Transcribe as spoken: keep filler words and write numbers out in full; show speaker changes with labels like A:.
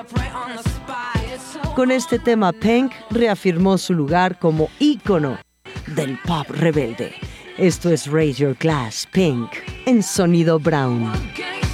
A: Con este tema, Pink reafirmó su lugar como ícono del pop rebelde. Esto es Raise Your Glass, Pink, en Sonido Brown.